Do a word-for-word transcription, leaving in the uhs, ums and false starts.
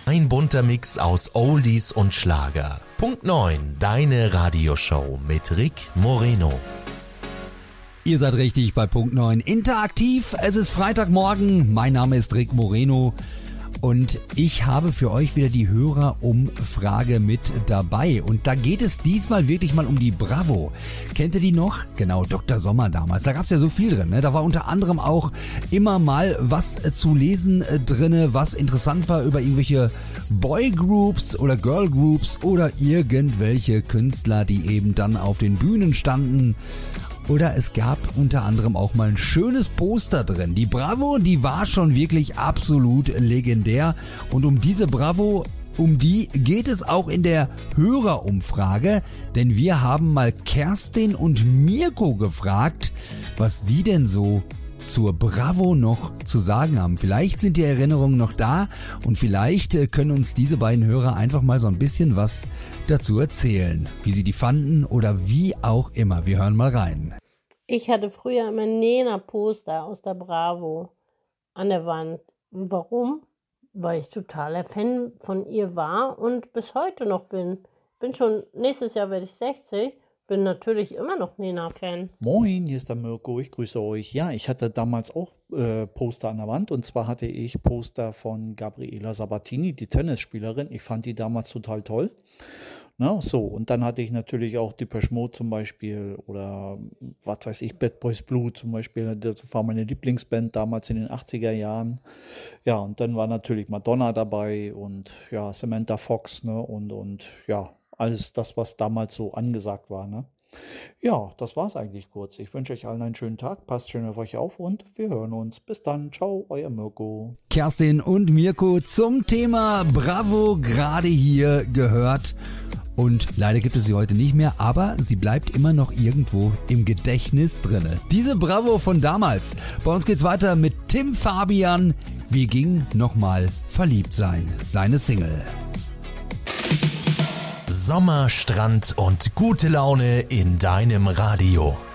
Ein bunter Mix aus Oldies und Schlager. Punkt neun, deine Radioshow mit Rick Moreno. Ihr seid richtig bei Punkt neun. Interaktiv, es ist Freitagmorgen, mein Name ist Rick Moreno und ich habe für euch wieder die Hörerumfrage mit dabei. Und da geht es diesmal wirklich mal um die Bravo. Kennt ihr die noch? Genau, Doktor Sommer damals. Da gab es ja so viel drin. Ne? Da war unter anderem auch immer mal was zu lesen drinne, was interessant war über irgendwelche Boygroups oder Girlgroups oder irgendwelche Künstler, die eben dann auf den Bühnen standen. Oder es gab unter anderem auch mal ein schönes Poster drin. Die Bravo, die war schon wirklich absolut legendär. Und um diese Bravo, um die geht es auch in der Hörerumfrage. Denn wir haben mal Kerstin und Mirko gefragt, was sie denn so zur Bravo noch zu sagen haben. Vielleicht sind die Erinnerungen noch da und vielleicht können uns diese beiden Hörer einfach mal so ein bisschen was dazu erzählen, wie sie die fanden oder wie auch immer. Wir hören mal rein. Ich hatte früher immer Nena-Poster aus der Bravo an der Wand. Und warum? Weil ich totaler Fan von ihr war und bis heute noch bin. Bin schon, nächstes Jahr werde ich sechzig. Bin natürlich immer noch Nena-Fan. Moin, hier ist der Mirko, ich grüße euch. Ja, ich hatte damals auch äh, Poster an der Wand und zwar hatte ich Poster von Gabriela Sabatini, die Tennisspielerin. Ich fand die damals total toll. Na, so, und dann hatte ich natürlich auch Depeche Mode zum Beispiel oder was weiß ich, Bad Boys Blue zum Beispiel. Das war meine Lieblingsband damals in den achtziger Jahren. Ja, und dann war natürlich Madonna dabei und ja, Samantha Fox, ne, und, und ja, alles das, was damals so angesagt war, ne? Ja, das war's eigentlich kurz. Ich wünsche euch allen einen schönen Tag, passt schön auf euch auf und wir hören uns. Bis dann, ciao, euer Mirko. Kerstin und Mirko zum Thema Bravo gerade hier gehört. Und leider gibt es sie heute nicht mehr, aber sie bleibt immer noch irgendwo im Gedächtnis drinne. Diese Bravo von damals. Bei uns geht's weiter mit Tim Fabian. Wie ging nochmal verliebt sein? Seine Single. Sommer, Strand und gute Laune in deinem Radio.